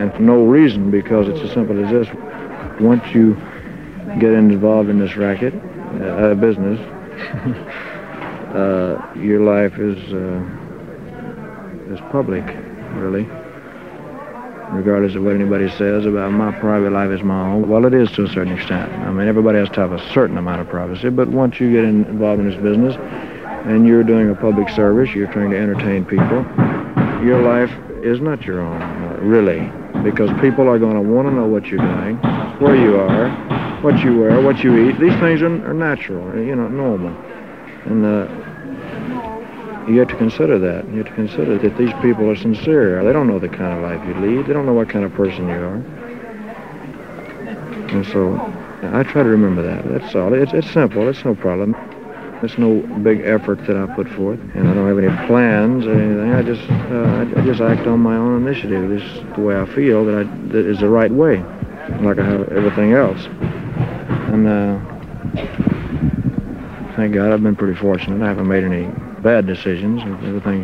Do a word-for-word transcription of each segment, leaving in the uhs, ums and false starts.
for no reason, because it's as simple as this. Once you get involved in this racket, uh, business, uh, your life is uh, is public, really. Regardless of what anybody says about my private life is my own. Well, it is to a certain extent. I mean, everybody has to have a certain amount of privacy, but once you get in, involved in this business and you're doing a public service, you're trying to entertain people, your life is not your own, uh, really, because people are going to want to know what you're doing, where you are, what you wear, what you eat. These things are, are natural, you know, normal. And uh, you have to consider that. You have to consider that these people are sincere. They don't know the kind of life you lead. They don't know what kind of person you are. And so I try to remember that. That's all. It's, it's simple. It's no problem. It's no big effort that I put forth. And I don't have any plans or anything. I just uh, I, I just act on my own initiative. This is the way I feel that, I, that is the right way, like I have everything else. And uh, thank God I've been pretty fortunate. I haven't made any bad decisions and everything.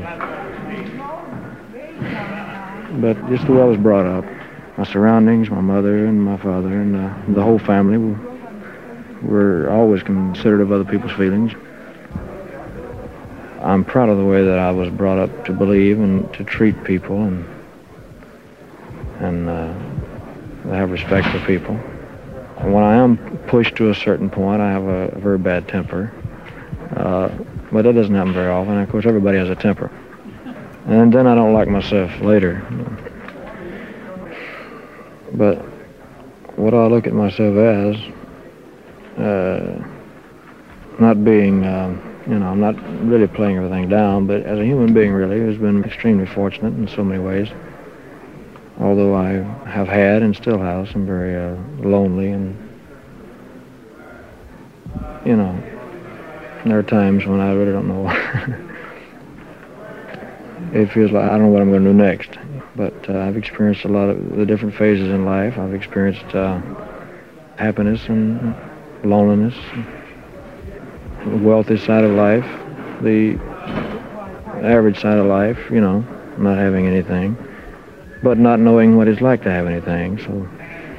But just the way I was brought up, my surroundings, my mother and my father and uh, the whole family were, were always considerate of other people's feelings. I'm proud of the way that I was brought up to believe and to treat people and and uh, have respect for people. And when I am pushed to a certain point, I have a, a very bad temper. Uh, but that doesn't happen very often. Of course, everybody has a temper. And then I don't like myself later. But what I look at myself as, uh, not being, um, you know, I'm not really playing everything down, but as a human being, really, who's been extremely fortunate in so many ways. Although I have had and still have some very uh, lonely and, you know, there are times when I really don't know. It feels like I don't know what I'm going to do next. But uh, I've experienced a lot of the different phases in life. I've experienced uh, happiness and loneliness, the wealthy side of life, the average side of life, you know, not having anything, but not knowing what it's like to have anything. So,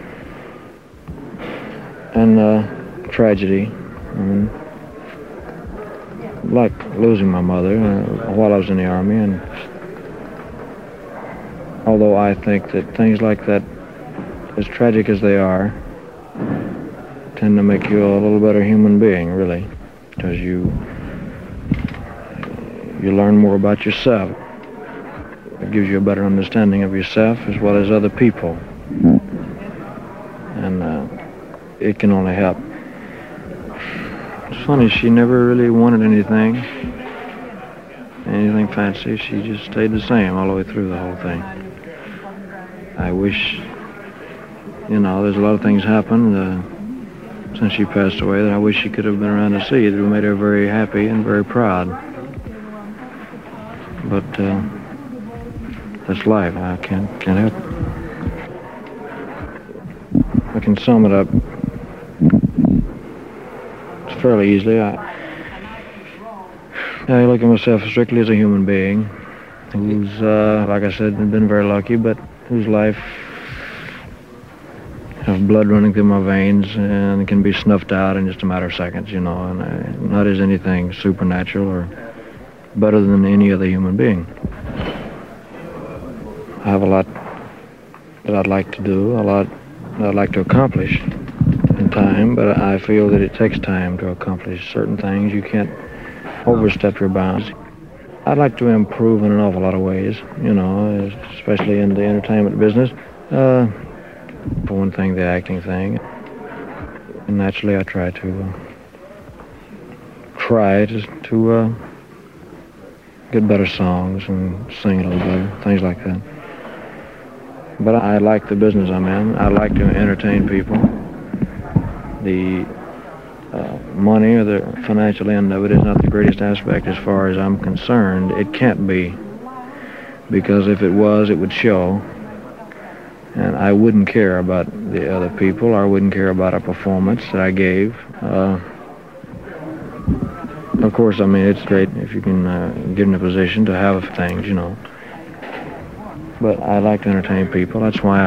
and uh, tragedy. I mean, like losing my mother uh, while I was in the Army, and although I think that things like that, as tragic as they are, tend to make you a little better human being, really, because you you learn more about yourself. It gives you a better understanding of yourself as well as other people, and uh, it can only help. It's funny, she never really wanted anything, anything fancy. She just stayed the same all the way through the whole thing. I wish, you know, there's a lot of things happened uh, since she passed away that I wish she could have been around to see. It would have made her very happy and very proud. But uh, that's life. I can't, can't help it. I can sum it up fairly easily. I, I look at myself strictly as a human being who's, uh, like I said, been very lucky, but whose life has blood running through my veins and can be snuffed out in just a matter of seconds, you know, and uh, not as anything supernatural or better than any other human being. I have a lot that I'd like to do, a lot that I'd like to accomplish in time, but I feel that it takes time to accomplish certain things. You can't overstep your bounds. I'd like to improve in an awful lot of ways, you know, especially in the entertainment business. Uh, for one thing, the acting thing. And naturally, I try to uh, try to, to uh, get better songs and sing a little better, things like that. But I like the business I'm in. I like to entertain people. The uh, money or the financial end of it is not the greatest aspect as far as I'm concerned. It can't be, because if it was, it would show. And I wouldn't care about the other people. I wouldn't care about a performance that I gave. Uh, of course, I mean, it's great if you can uh, get in a position to have things, you know. But I like to entertain people. That's why I